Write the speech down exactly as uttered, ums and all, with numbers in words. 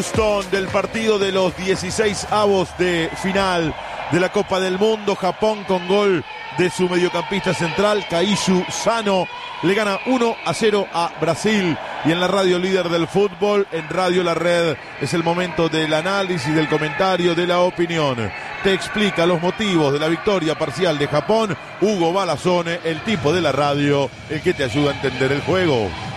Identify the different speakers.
Speaker 1: Houston del partido de los dieciséis avos de final de la Copa del Mundo. Japón con gol de su mediocampista central, Kaishu Sano, le gana uno a cero a Brasil. Y en la radio líder del fútbol, en Radio La Red, es el momento del análisis, del comentario, de la opinión. Te explica los motivos de la victoria parcial de Japón Hugo Balazone, el tipo de la radio, el que te ayuda a entender el juego.